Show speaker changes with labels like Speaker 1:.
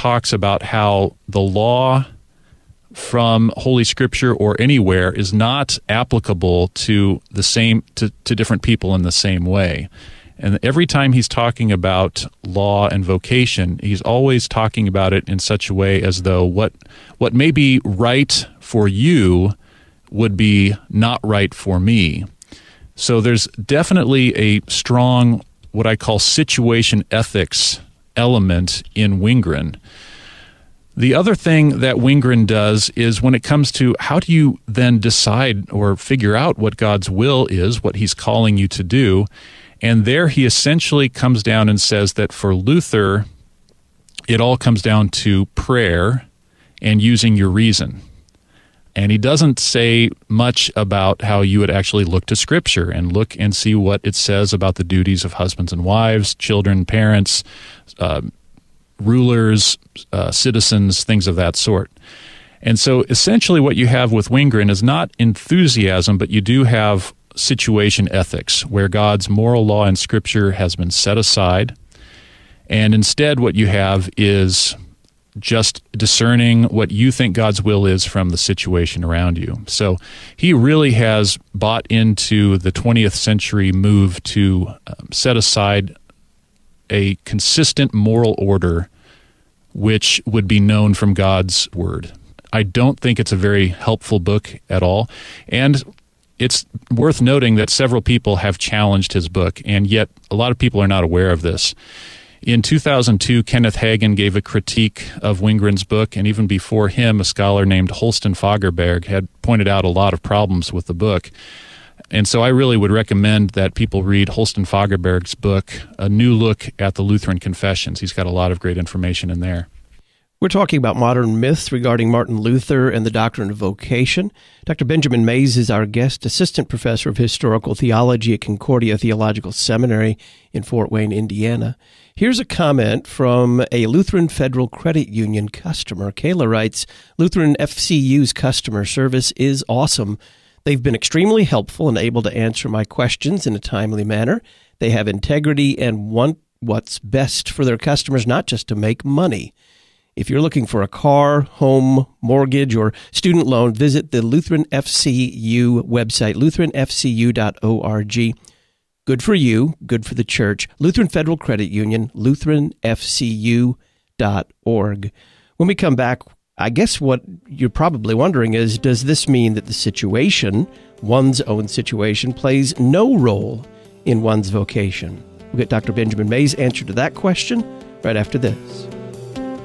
Speaker 1: talks about how the law from Holy Scripture or anywhere is not applicable to different people in the same way. And every time he's talking about law and vocation, he's always talking about it in such a way as though what may be right for you would be not right for me. So there's definitely a strong, what I call situation ethics element in Wingren. The other thing that Wingren does is when it comes to how do you then decide or figure out what God's will is, what he's calling you to do, and there he essentially comes down and says that for Luther, it all comes down to prayer and using your reason. And he doesn't say much about how you would actually look to Scripture and look and see what it says about the duties of husbands and wives, children, parents, rulers, citizens, things of that sort. And so essentially what you have with Wingren is not enthusiasm, but you do have situation ethics, where God's moral law in Scripture has been set aside. And instead what you have is just discerning what you think God's will is from the situation around you. So he really has bought into the 20th century move to set aside a consistent moral order which would be known from God's Word. I don't think it's a very helpful book at all. And it's worth noting that several people have challenged his book, and yet a lot of people are not aware of this. In 2002, Kenneth Hagin gave a critique of Wingren's book, and even before him, a scholar named Holsten Fagerberg had pointed out a lot of problems with the book. And so I really would recommend that people read Holsten Fagerberg's book, A New Look at the Lutheran Confessions. He's got a lot of great information in there.
Speaker 2: We're talking about modern myths regarding Martin Luther and the doctrine of vocation. Dr. Benjamin Mays is our guest, assistant professor of historical theology at Concordia Theological Seminary in Fort Wayne, Indiana. Here's a comment from a Lutheran Federal Credit Union customer. Kayla writes, Lutheran FCU's customer service is awesome. They've been extremely helpful and able to answer my questions in a timely manner. They have integrity and want what's best for their customers, not just to make money. If you're looking for a car, home, mortgage, or student loan, visit the Lutheran FCU website, lutheranfcu.org. Good for you, good for the church. Lutheran Federal Credit Union, lutheranfcu.org. When we come back, I guess what you're probably wondering is, does this mean that the situation, one's own situation, plays no role in one's vocation? We'll get Dr. Benjamin Mays' answer to that question right after this.